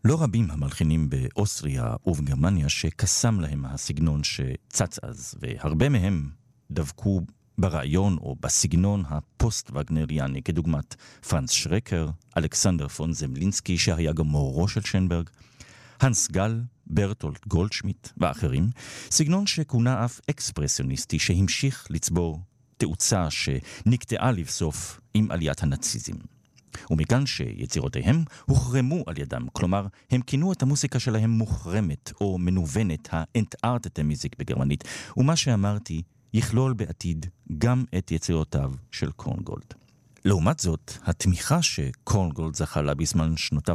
לא רבים המלחינים באוסטריה ובגרמניה שקסם להם הסגנון שצץ אז, והרבה מהם דבקו ברעיון או בסגנון הפוסט-וגנריאני, כדוגמת פרנץ שרקר, אלכסנדר פון זמלינסקי, שהיה גם מורו של שנברג, הנס גל, ברטולט גולדשמיט ואחרים, סגנון שכונה אף אקספרסיוניסטי, שהמשיך לצבור תאוצה שנקטעה לבסוף עם עליית הנאציזם. ומכאן שיצירותיהם הוחרמו על ידם, כלומר, הם כינו את המוסיקה שלהם מוחרמת או מנוונת, האנטארטטה מיזיק בגרמנית, ומה שאמרתי יכלול בעתיד גם את יצירותיו של קורנגולד. לעומת זאת, התמיכה שקורנגולד זכה לה בזמן שנותיו